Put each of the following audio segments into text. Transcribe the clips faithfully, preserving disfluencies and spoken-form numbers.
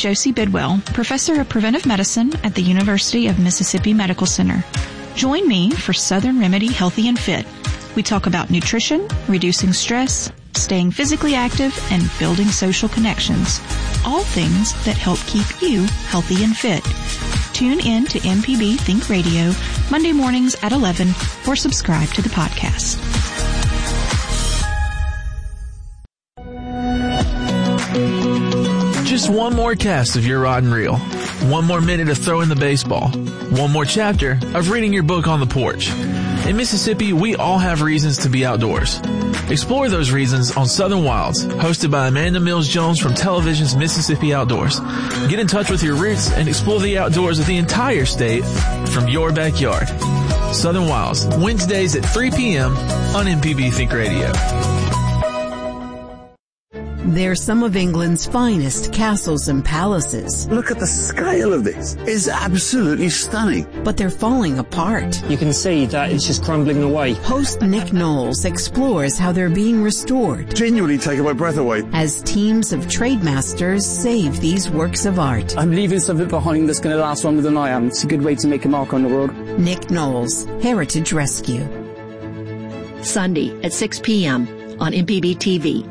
Josie Bidwell, Professor of Preventive Medicine at the University of Mississippi Medical Center. Join me for Southern Remedy Healthy and Fit. We talk about nutrition, reducing stress, staying physically active, and building social connections. All things that help keep you healthy and fit. Tune in to M P B Think Radio Monday mornings at eleven or subscribe to the podcast. Just one more cast of Your Rod and Reel. One more minute of throwing the baseball. One more chapter of reading your book on the porch. In Mississippi, we all have reasons to be outdoors. Explore those reasons on Southern Wilds, hosted by Amanda Mills-Jones from television's Mississippi Outdoors. Get in touch with your roots and explore the outdoors of the entire state from your backyard. Southern Wilds, Wednesdays at three p.m. on M P B Think Radio. They're some of England's finest castles and palaces. Look at the scale of this. It's absolutely stunning. But they're falling apart. You can see that it's just crumbling away. Host Nick Knowles explores how they're being restored. Genuinely taking my breath away. As teams of trademasters save these works of art. I'm leaving something behind that's going to last longer than I am. It's a good way to make a mark on the world. Nick Knowles, Heritage Rescue. Sunday at six p.m. on M P B T V.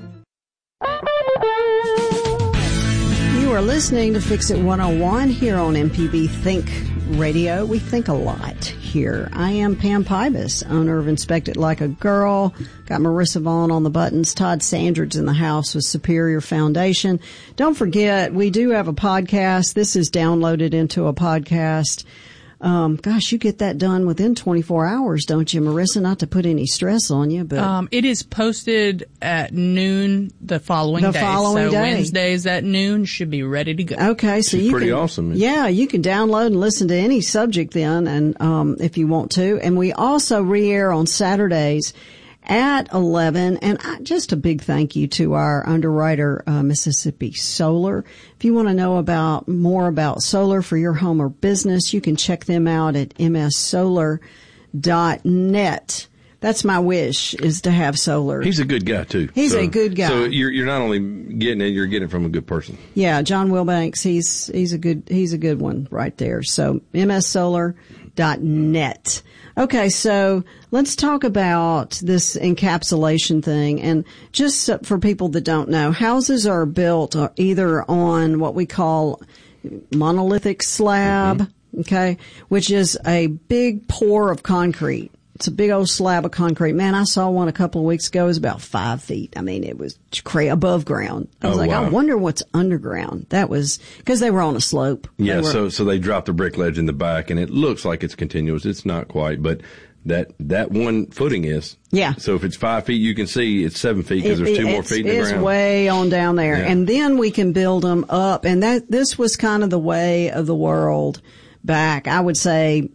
You are listening to Fix It one oh one here on M P B Think Radio. We think a lot here. I am Pam Pybus, owner of Inspect It Like a Girl. Got Marissa Vaughn on the buttons. Todd Sandrid's in the house with Superior Foundation. Don't forget, we do have a podcast. This is downloaded into a podcast. Um, gosh, you get that done within twenty-four hours, don't you, Marissa? Not to put any stress on you, but um, it is posted at noon the following the day. following so day. Wednesdays at noon should be ready to go. Okay, so She's you pretty can, awesome. Yeah, you can download and listen to any subject then, and um, if you want to. And we also re-air on Saturdays at eleven. And I, just a big thank you to our underwriter, uh, Mississippi Solar. If you want to know about more about solar for your home or business, you can check them out at m s solar dot net. That's my wish, is to have solar. He's a good guy, too. He's so, a good guy. So you're you're not only getting it, you're getting it from a good person. Yeah, John Wilbanks, he's he's a good he's a good one right there. So m s solar dot net. Okay, so let's talk about this encapsulation thing. And just for people that don't know, houses are built either on what we call monolithic slab, mm-hmm. okay, which is a big pour of concrete. It's a big old slab of concrete. Man, I saw one a couple of weeks ago. It was about five feet. I mean, it was cra- above ground. I was oh, like, wow. I wonder what's underground. That was because they were on a slope. Yeah, were, so so they dropped the brick ledge in the back, and it looks like it's continuous. It's not quite, but that that one footing is. Yeah. So if it's five feet, you can see it's seven feet because there's two more feet in the ground. It's way on down there. Yeah. And then we can build them up. And that this was kind of the way of the world back, I would say,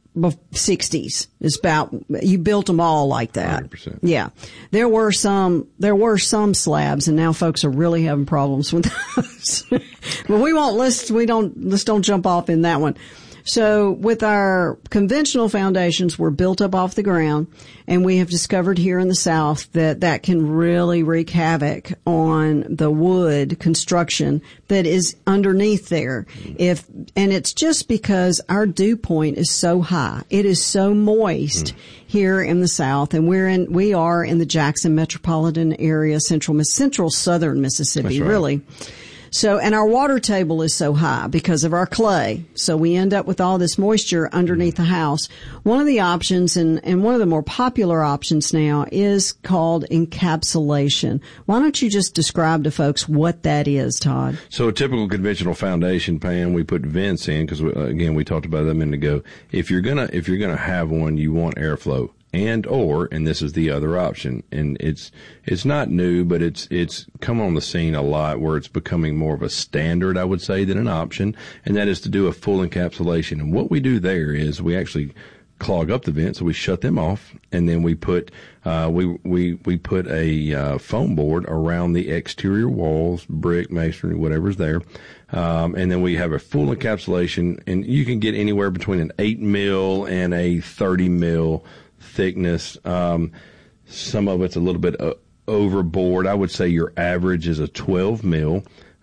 sixties. It's about, you built them all like that. one hundred percent. Yeah. There were some, there were some slabs, and now folks are really having problems with those. But we won't, let's, we don't, let's don't jump off in that one. So with our conventional foundations, we're built up off the ground, and we have discovered here in the South that that can really wreak havoc on the wood construction that is underneath there. If, and it's just because our dew point is so high. It is so moist mm. here in the South, and we're in, we are in the Jackson metropolitan area, central, central southern Mississippi, right. really. So, and our water table is so high because of our clay. So we end up with all this moisture underneath the house. One of the options, and, and one of the more popular options now, is called encapsulation. Why don't you just describe to folks what that is, Todd? So a typical conventional foundation, Pam, we put vents in because, again, we talked about that a minute ago. If you're gonna, if you're gonna have one, you want airflow. And or, and this is the other option, and it's it's not new, but it's it's come on the scene a lot where it's becoming more of a standard, I would say, than an option, and that is to do a full encapsulation. And what we do there is we actually clog up the vents, so we shut them off, and then we put uh, we we we put a uh, foam board around the exterior walls, brick, masonry, whatever's there, um, and then we have a full encapsulation, and you can get anywhere between an eight mil and a thirty mil thickness. Um, some of it's a little bit uh, overboard. I would say your average is a twelve mil.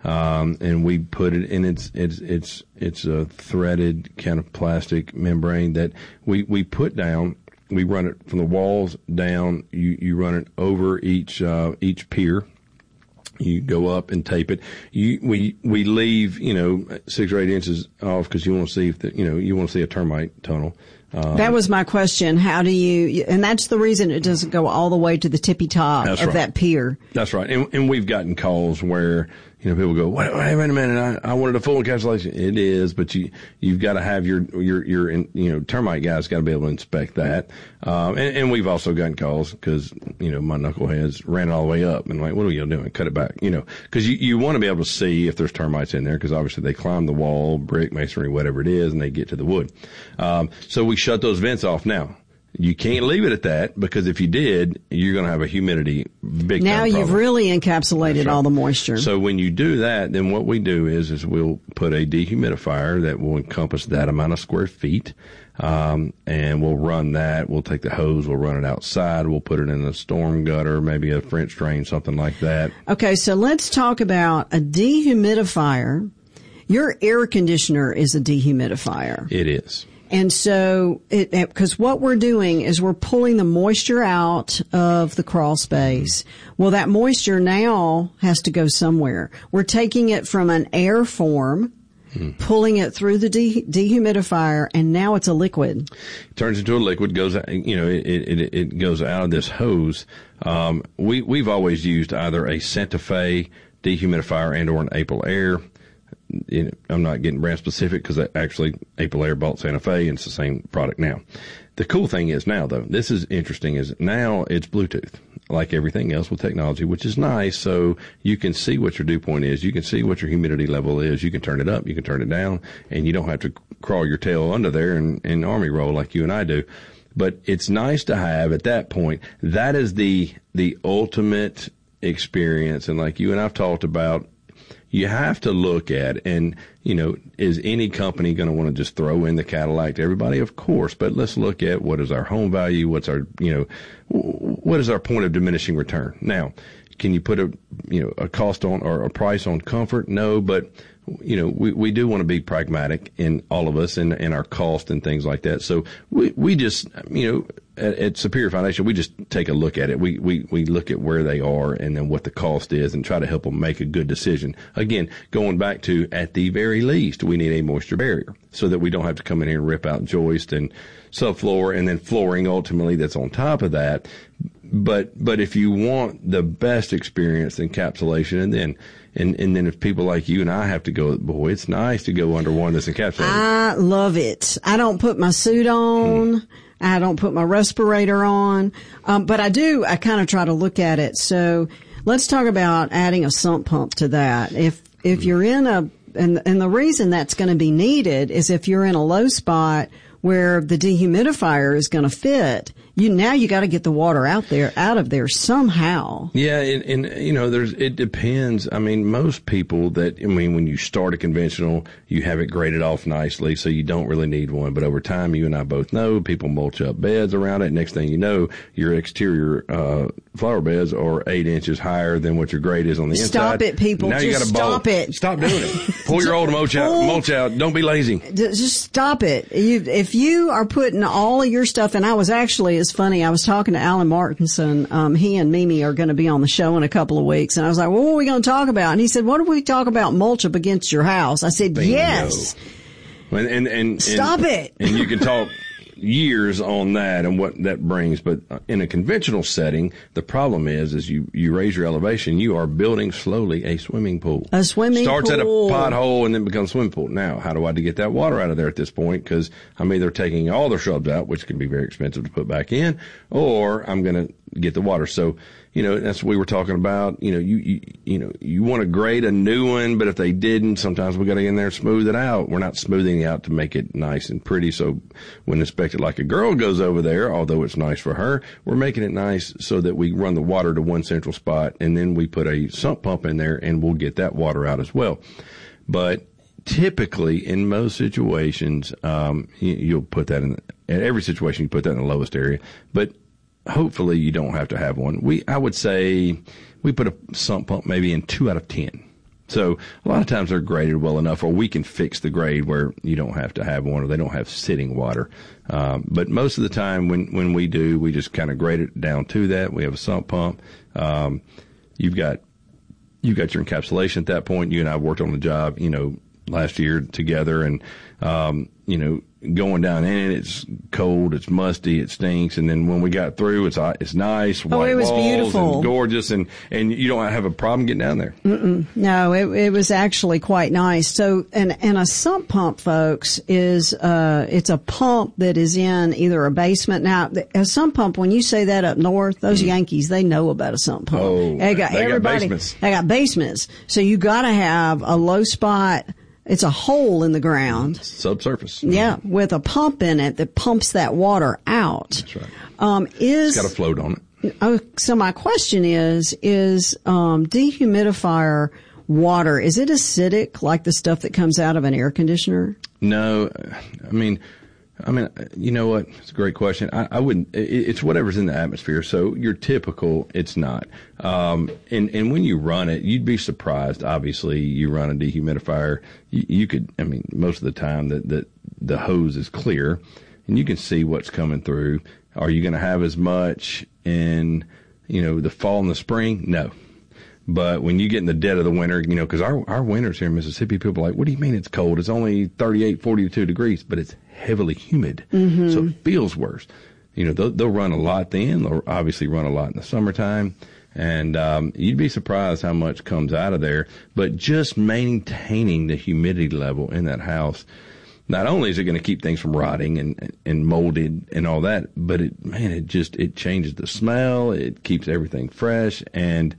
Um, and we put it in its, it's, it's, it's a threaded kind of plastic membrane that we, we put down. We run it from the walls down. You, you run it over each, uh, each pier. You go up and tape it. You, we, we leave, you know, six or eight inches off because you want to see if the, you know, you want to see a termite tunnel. Um, that was my question. How do you, and that's the reason it doesn't go all the way to the tippy top of right. that pier. That's right. And, and we've gotten calls where, you know, people go, wait, wait a minute, I, I wanted a full encapsulation. It is, but you, you've got to have your, your, your, you know, termite guys got to be able to inspect that. Um, and, and we've also gotten calls because, you know, my knuckleheads ran it all the way up and like, what are you doing? Cut it back, you know, because you, you want to be able to see if there's termites in there because obviously they climb the wall, brick, masonry, whatever it is, and they get to the wood. Um, so we shut those vents off now. You can't leave it at that because if you did, you're going to have a humidity big time Now you've problem. really encapsulated right. all the moisture. So when you do that, then what we do is is we'll put a dehumidifier that will encompass that amount of square feet, um, and we'll run that. We'll take the hose, we'll run it outside, we'll put it in a storm gutter, maybe a French drain, something like that. Okay, so let's talk about a dehumidifier. Your air conditioner is a dehumidifier. It is. And so, it, because what we're doing is we're pulling the moisture out of the crawl space. Well, that moisture now has to go somewhere. We're taking it from an air form, hmm. pulling it through the de- dehumidifier, and now it's a liquid. It turns into a liquid, goes, you know, it, it, it goes out of this hose. Um, we, we've always used either a Santa Fe dehumidifier and or an Aprilaire. I'm not getting brand specific because actually Aprilaire bought Santa Fe and it's the same product now. The cool thing is now though, this is interesting, is now it's Bluetooth like everything else with technology, which is nice. So you can see what your dew point is. You can see what your humidity level is. You can turn it up. You can turn it down, and you don't have to crawl your tail under there and, and army roll like you and I do. But it's nice to have at that point. That is the, the ultimate experience. And like you and I've talked about, you have to look at, and, you know, is any company going to want to just throw in the Cadillac to everybody? Of course, but let's look at what is our home value, what's our, you know, what is our point of diminishing return? Now, can you put a, you know, a cost on or a price on comfort? No, but, you know, we, we do want to be pragmatic in all of us and, and our cost and things like that. So we, we just, you know, at, at Superior Foundation, we just take a look at it. We, we, we look at where they are and then what the cost is and try to help them make a good decision. Again, going back to, at the very least, we need a moisture barrier so that we don't have to come in here and rip out joist and subfloor and then flooring ultimately that's on top of that. But, but if you want the best experience, encapsulation, and then, and, and then if people like you and I have to go, boy, it's nice to go under one that's encapsulated. I love it. I don't put my suit on. Hmm. I don't put my respirator on. Um, but I do, I kind of try to look at it. So let's talk about adding a sump pump to that. If, if hmm. you're in a, and, and the reason that's going to be needed is if you're in a low spot where the dehumidifier is going to fit, you now you got to get the water out there, out of there somehow. Yeah, and, and you know, there's it depends. I mean, most people that I mean, when you start a conventional, you have it graded off nicely, so you don't really need one. But over time, you and I both know people mulch up beds around it. Next thing you know, your exterior uh flower beds are eight inches higher than what your grade is on the stop inside. Stop it, people! Now just you got to stop it. Stop doing it. Pull your old mulch out. Mulch out. Don't be lazy. Just stop it. You, if you are putting all of your stuff, and I was actually, it's funny, I was talking to Alan Martinson. Um, he and Mimi are going to be on the show in a couple of weeks. And I was like, well, what are we going to talk about? And he said, what do we talk about mulch up against your house? I said, Bingo. Yes. And, and, and, Stop and, it. And you can talk years on that and what that brings. But in a conventional setting, the problem is, is you, you raise your elevation, you are building slowly a swimming pool. A swimming Starts pool. Starts at a pothole and then becomes a swimming pool. Now, how do I get that water out of there at this point? Because I'm either taking all the shrubs out, which can be very expensive to put back in, or I'm going to get the water. So, you know, that's what we were talking about. You know, you, you, you know, you want to grade a new one, but if they didn't, sometimes we got to get in there and smooth it out. We're not smoothing it out to make it nice and pretty. So when inspected like a girl goes over there, although it's nice for her, we're making it nice so that we run the water to one central spot and then we put a sump pump in there and we'll get that water out as well. But typically in most situations, um, you, you'll put that in, in every situation, you put that in the lowest area, but hopefully you don't have to have one. We, I would say we put a sump pump maybe in two out of ten So a lot of times they're graded well enough, or we can fix the grade where you don't have to have one, or they don't have sitting water. Um, but most of the time when, when we do, we just kind of grade it down to that. We have a sump pump. Um, you've got, you've got your encapsulation at that point. You and I worked on the job, you know, last year together, and, um, you know, going down in it, it's cold, it's musty, it stinks, and then when we got through, it's it's nice, white oh, it was walls beautiful, and gorgeous, and and you don't have a problem getting down there. Mm-mm. No, it, it was actually quite nice. So, and and a sump pump, folks, is uh, it's a pump that is in either a basement. Now, a sump pump, when you say that up north, those mm. Yankees, they know about a sump pump. Oh, they got they everybody. got basements. They got basements. So you got to have a low spot. It's a hole in the ground. Subsurface. Yeah, with a pump in it that pumps that water out. That's right. Um, is, it's got a float on it. Oh, so my question is, is um, dehumidifier water, is it acidic like the stuff that comes out of an air conditioner? No. I mean, I mean, you know what? It's a great question. I, I wouldn't, it, it's whatever's in the atmosphere. So your typical, it's not. Um, and, and when you run it, you'd be surprised. Obviously, you run a dehumidifier, you, you could, I mean, most of the time that, that the hose is clear and you can see what's coming through. Are you going to have as much in, you know, the fall and the spring? No. But when you get in the dead of the winter, you know, because our, our winters here in Mississippi, people are like, what do you mean it's cold? It's only thirty-eight, forty-two degrees, but it's heavily humid. Mm-hmm. So it feels worse. You know, they'll, they'll run a lot then. They'll obviously run a lot in the summertime. And um, you'd be surprised how much comes out of there. But just maintaining the humidity level in that house, not only is it going to keep things from rotting and and molded and all that, but it, man, it just, it changes the smell. It keeps everything fresh, and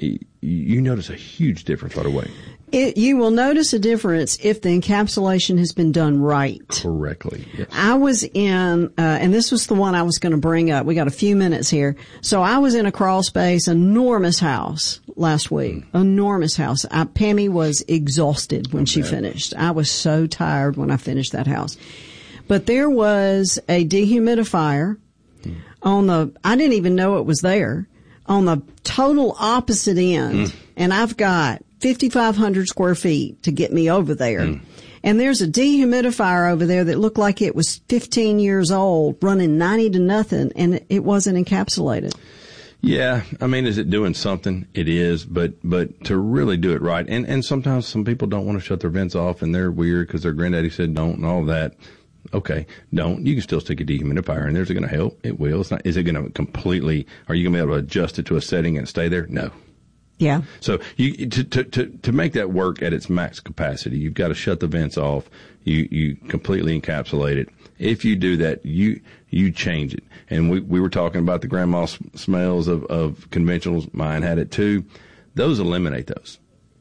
you notice a huge difference right away. It, you will notice a difference if the encapsulation has been done right. Correctly, yes. I was in, uh, and this was the one I was going to bring up. We got a few minutes here. So I was in a crawl space, enormous house last week. Mm. Enormous house. I, Pammy was exhausted when okay. she finished. I was so tired when I finished that house. But there was a dehumidifier mm. on the, I didn't even know it was there, on the total opposite end. Mm. And I've got fifty-five hundred square feet to get me over there. Mm. And there's a dehumidifier over there that looked like it was fifteen years old, running ninety to nothing, and it wasn't encapsulated. Yeah, I mean, is it doing something? It is, but but to really do it right, and and sometimes some people don't want to shut their vents off, and they're weird because their granddaddy said don't and all that. Okay, don't. You can still stick a dehumidifier in there. Is it going to help? It will. It's not. Is it going to completely? Are you going to be able to adjust it to a setting and stay there? No. Yeah. So you to to to, to make that work at its max capacity, you've got to shut the vents off. You you completely encapsulate it. If you do that, you you change it. And we we were talking about the grandma smells of of conventionals. Mine had it too. Those eliminate those.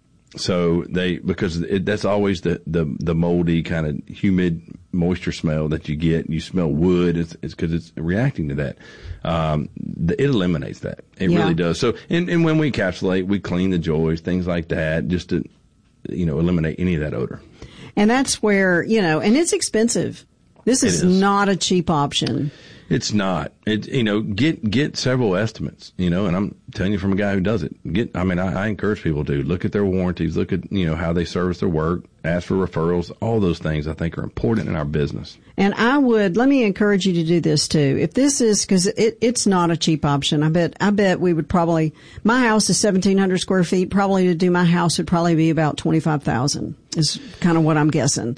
So they, because it, that's always the, the, the moldy kind of humid moisture smell that you get. You smell wood. It's, it's cause it's reacting to that. Um, the, it eliminates that. It yeah. really does. So, and, and when we encapsulate, we clean the joists, things like that, just to, you know, eliminate any of that odor. And that's where, you know, and it's expensive. This is, is not a cheap option. It's not. It, you know, get, get several estimates, you know, and I'm telling you from a guy who does it. Get, I mean, I, I encourage people to look at their warranties, look at, you know, how they service their work, ask for referrals. All those things I think are important in our business. And I would, let me encourage you to do this too. If this is, cause it, it's not a cheap option. I bet, I bet we would probably, my house is seventeen hundred square feet. Probably to do my house would probably be about twenty-five thousand is kind of what I'm guessing.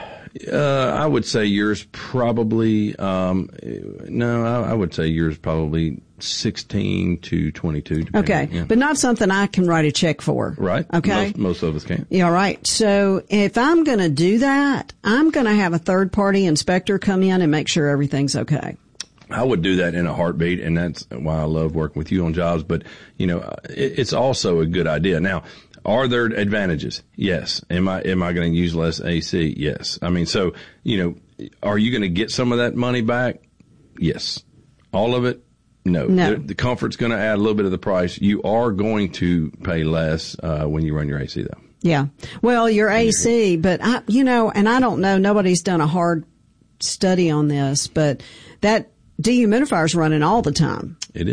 Uh, I would say yours probably, um, no, I, I would say yours probably sixteen to twenty-two. Okay. Yeah. But not something I can write a check for. Right. Okay. Most, most of us can't. Yeah, right. So if I'm going to do that, I'm going to have a third party inspector come in and make sure everything's okay. I would do that in a heartbeat, and that's why I love working with you on jobs. But, you know, it, it's also a good idea. Now, are there advantages? Yes. Am I, am I going to use less A C? Yes. I mean, so, you know, are you going to get some of that money back? Yes. All of it? No. No. The, the comfort's going to add a little bit of the price. You are going to pay less, uh, when you run your A C though. Yeah. Well, your A C, but I, you know, and I don't know, nobody's done a hard study on this, but that dehumidifier's running all the time. It is.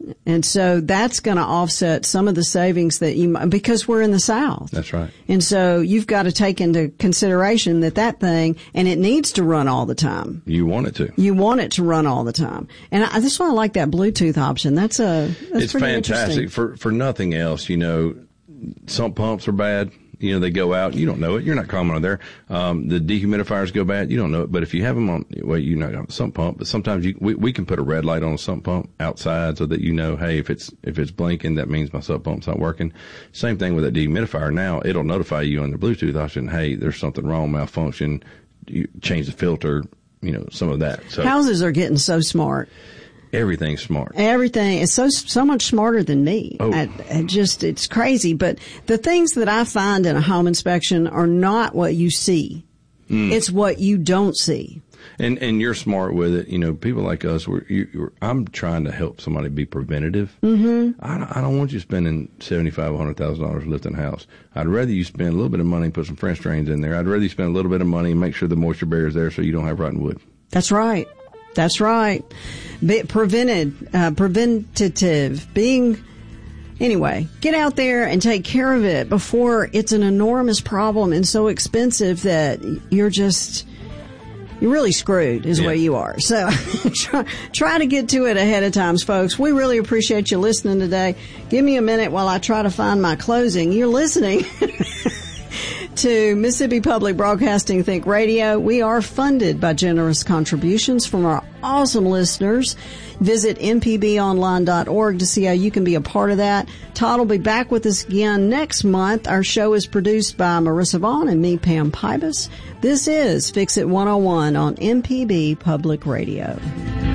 And so that's going to offset some of the savings that you, because we're in the South. That's right. And so you've got to take into consideration that that thing, and it needs to run all the time. You want it to. You want it to run all the time. And I, that's why I like that Bluetooth option. That's a, that's it's pretty fantastic. For, for nothing else, you know, sump pumps are bad. You know, they go out. You don't know it. You're not calling on there. Um, the dehumidifiers go bad. You don't know it. But if you have them on, well, you know, on the sump pump. But sometimes you, we, we can put a red light on a sump pump outside so that you know, hey, if it's if it's blinking, that means my sump pump's not working. Same thing with that dehumidifier. Now it'll notify you on the Bluetooth option. Hey, there's something wrong, malfunction. You change the filter. You know, some of that. So houses are getting so smart. Everything's smart. Everything is so so much smarter than me. Oh. I, I just it's crazy. But the things that I find in a home inspection are not what you see. Mm. It's what you don't see. And and you're smart with it. You know, people like us. We're, you, you're, I'm trying to help somebody be preventative. Mm-hmm. I don't, I don't want you spending seventy-five, a hundred thousand dollars lifting a house. I'd rather you spend a little bit of money and put some French drains in there. I'd rather you spend a little bit of money and make sure the moisture barrier is there so you don't have rotten wood. That's right. That's right. Be prevented, uh, preventative, being, anyway, get out there and take care of it before it's an enormous problem and so expensive that you're just, you're really screwed is yeah. where you are. So try, try to get to it ahead of time, folks. We really appreciate you listening today. Give me a minute while I try to find my closing. You're listening to Mississippi Public Broadcasting Think Radio. We are funded by generous contributions from our awesome listeners. Visit m p b online dot org to see how you can be a part of that. Todd will be back with us again next month. Our show is produced by Marissa Vaughn and me, Pam Pybus. This is Fix It one oh one on M P B Public Radio.